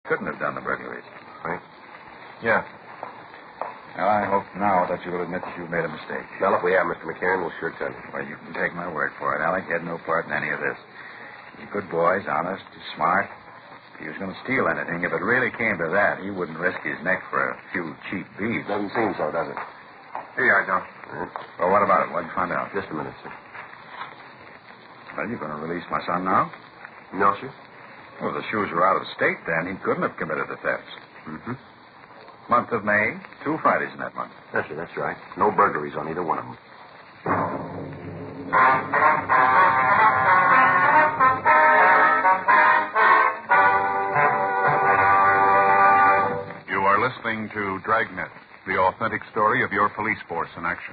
couldn't have done the burglaries. Right? Yeah. Well, I hope now that you will admit that you've made a mistake. Well, if we have, Mr. McCarran, we'll sure tell you. Well, you can take my word for it. Alec had no part in any of this. He's a good boy. He's honest. He's smart. If he was going to steal anything, if it really came to that, he wouldn't risk his neck for a few cheap beads. Doesn't seem so, does it? Here you are, Joe. Right. Well, what about it? What'd you find out? Just a minute, sir. Well, you're going to release my son now? No, sir? Well, if the shoes were out of state then, he couldn't have committed the thefts. Mm-hmm. Month of May, 2 Fridays in that month. Yes, sir, that's right. No burglaries on either one of them. You are listening to Dragnet, the authentic story of your police force in action.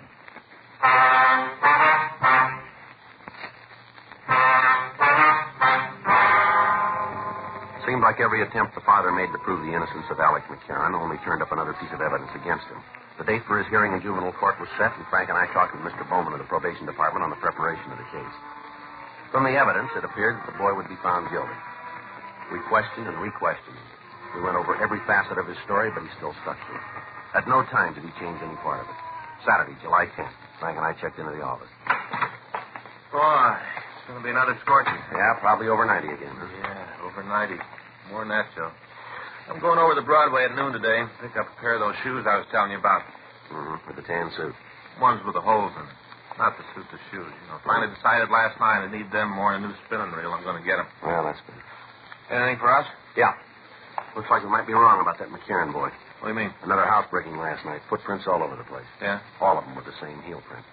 Seemed like every attempt the father made to prove the innocence of Alec McCarran only turned up another piece of evidence against him. The date for his hearing in juvenile court was set, and Frank and I talked with Mr. Bowman of the probation department on the preparation of the case. From the evidence, it appeared that the boy would be found guilty. We questioned and re-questioned him. We went over every facet of his story, but he still stuck to it. At no time did he change any part of it. Saturday, July 10th, Frank and I checked into the office. Boy, it's going to be another scorching. Yeah, probably over 90 again. Huh? Yeah, over 90. More than that, Joe. I'm going over to Broadway at noon today. Pick up a pair of those shoes I was telling you about. Mm-hmm, with the tan suit. Ones with the holes in them. Not the suit, the shoes. Finally decided last night I need them more than a new spinning reel. I'm going to get them. Well, that's good. Anything for us? Yeah. Looks like we might be wrong about that McCarran boy. What do you mean? Another housebreaking last night. Footprints all over the place. Yeah? All of them with the same heel print.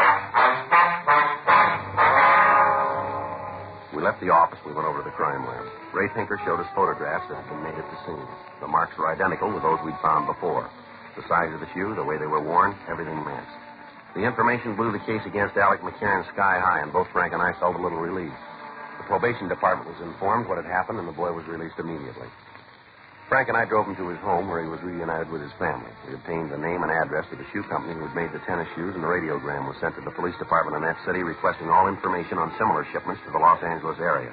We left the office. We went over to the crime lab. Ray Tinker showed us photographs that had been made at the scene. The marks were identical with those we'd found before. The size of the shoe, the way they were worn, everything matched. The information blew the case against Alec McCarran sky high, and both Frank and I felt a little relieved. The probation department was informed what had happened, and the boy was released immediately. Frank and I drove him to his home, where he was reunited with his family. We obtained the name and address of the shoe company who had made the tennis shoes, and the radiogram was sent to the police department in that city requesting all information on similar shipments to the Los Angeles area.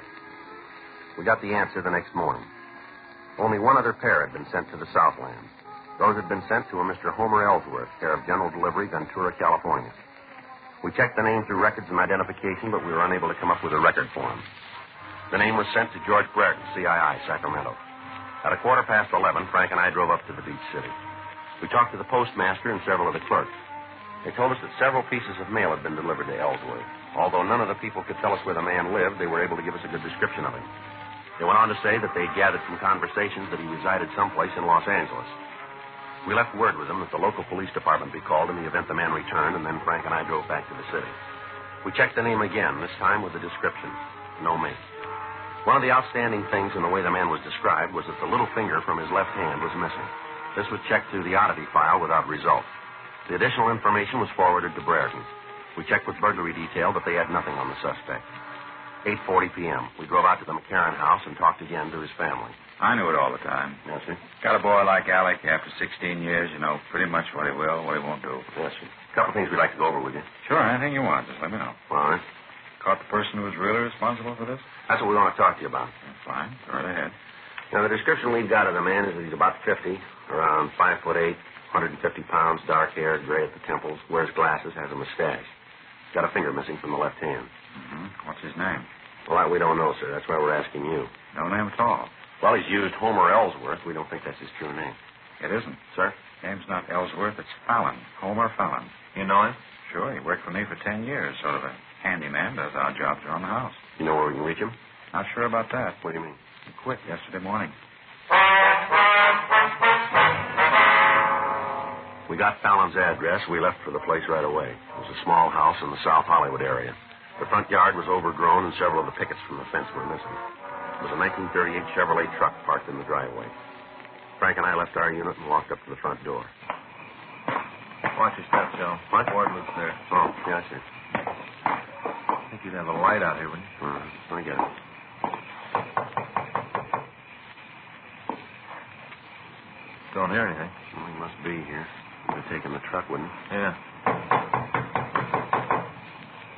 We got the answer the next morning. Only one other pair had been sent to the Southland. Those had been sent to a Mr. Homer Ellsworth, care of General Delivery, Ventura, California. We checked the name through records and identification, but we were unable to come up with a record for him. The name was sent to George Brereton, CII, Sacramento. At 11:15, Frank and I drove up to the beach city. We talked to the postmaster and several of the clerks. They told us that several pieces of mail had been delivered to Ellsworth. Although none of the people could tell us where the man lived, they were able to give us a good description of him. They went on to say that they gathered from conversations that he resided someplace in Los Angeles. We left word with them that the local police department be called in the event the man returned, and then Frank and I drove back to the city. We checked the name again, this time with the description. No make. One of the outstanding things in the way the man was described was that the little finger from his left hand was missing. This was checked through the oddity file without result. The additional information was forwarded to Brereton. We checked with burglary detail, but they had nothing on the suspect. 8:40 p.m. We drove out to the McCarran house and talked again to his family. I knew it all the time. Yes, sir? Got a boy like Alec after 16 years, you know pretty much what he will, what he won't do. Yes, sir. A couple things we'd like to go over with you. Sure, anything you want. Just let me know. All right. Caught the person who was really responsible for this? That's what we want to talk to you about. Fine. Go right ahead. Now, the description we've got of the man is that he's about 50, around 5'8", 150 pounds, dark hair, gray at the temples, wears glasses, has a mustache. Got a finger missing from the left hand. Mm-hmm. What's his name? Well, that we don't know, sir. That's why we're asking you. No name at all. Well, he's used Homer Ellsworth. We don't think that's his true name. It isn't. Sir? Name's not Ellsworth. It's Fallon. Homer Fallon. You know him? Sure. He worked for me for 10 years. Sort of a handyman. Does odd jobs around the house. You know where we can reach him? Not sure about that. What do you mean? He quit yesterday morning. We got Fallon's address. We left for the place right away. It was a small house in the South Hollywood area. The front yard was overgrown, and several of the pickets from the fence were missing. It was a 1938 Chevrolet truck parked in the driveway. Frank and I left our unit and walked up to the front door. Watch your step, Joe. What? Ward lives there. Oh, yeah, sir. I think you'd have a light out here, wouldn't you? Let me get it. Don't hear anything. Well, he must be here. He'd have taken the truck, wouldn't he? Yeah.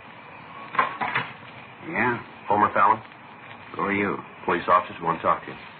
Yeah? Homer Fallon? Who are you? Police officers want to talk to you.